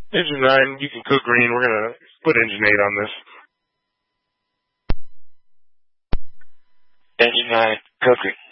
Engine 9, you can cook green. We're going to put engine 8 on this. Engine 9, cook green.